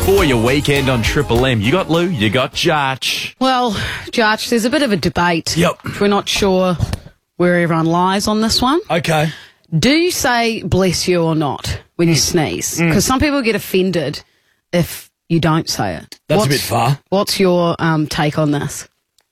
For your weekend on Triple M, you got Lou, you got Judge. Well, Judge, there's a bit of a debate. Yep. We're not sure where everyone lies on this one. Okay. Do you say bless you or not when you sneeze? Because some people get offended if you don't say it. That's a bit far. What's your take on this?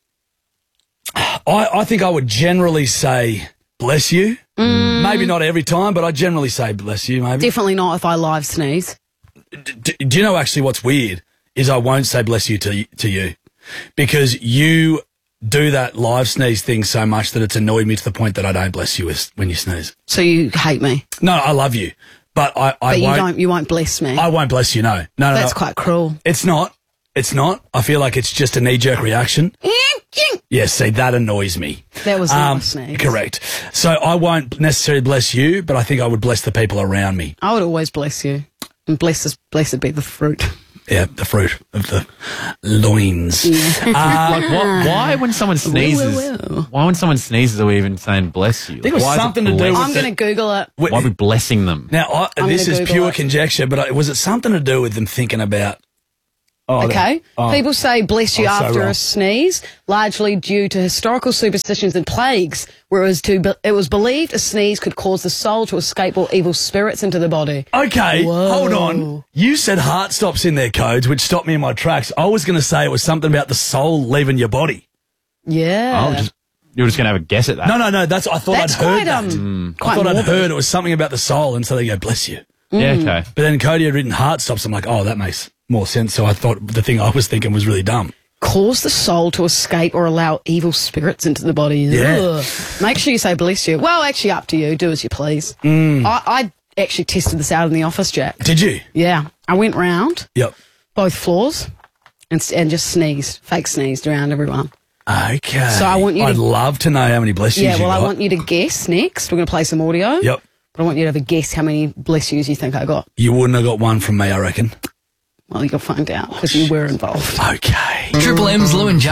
I think I would generally say bless you. Maybe not every time, but I generally say bless you, maybe. Definitely not if I live sneeze. Do you know actually what's weird is I won't say bless you to you because you do that live sneeze thing so much that it's annoyed me to the point that I don't bless you when you sneeze. So you hate me? No, I love you, but you won't bless me. I won't bless you. No. That's quite cruel. It's not. It's not. I feel like it's just a knee-jerk reaction. Yes, see, that annoys me. That was not a sneeze. Correct. So I won't necessarily bless you, but I think I would bless the people around me. I would always bless you. And blessed be the fruit. Yeah, the fruit of the loins. Yeah. Why when someone sneezes? Why when someone sneezes are we even saying bless you? I think it was something to do with I'm going to Google it. Why are we blessing them? Now, this is pure conjecture, but was it something to do with them thinking about... People say bless you after wrong. a sneeze, largely due to historical superstitions and plagues, where it was believed a sneeze could cause the soul to escape all evil spirits into the body. Okay, hold on. You said heart stops in their codes, which stopped me in my tracks. I was going to say it was something about the soul leaving your body. Yeah. You were just going to have a guess at that. No. I thought I'd heard that. I thought I'd heard it was something about the soul, and so they go, bless you. Yeah, okay. But then Cody had written heart stops. I'm like, oh, that makes more sense. So I thought the thing I was thinking was really dumb. Cause the soul to escape or allow evil spirits into the body. Yeah. Ugh. Make sure you say bless you. Well, actually, up to you. Do as you please. I actually tested this out in the office, Jack. Did you? Yeah. I went round Yep. both floors and just fake sneezed around everyone. Okay. So I want you I'd love to know how many bless yous you got. I want you to guess next. We're going to play some audio. Yep. But I want you to have a guess how many bless yous you think I got. You wouldn't have got one from me, I reckon. Well, you'll find out because you were involved. Okay. Triple M's Lou and Judge.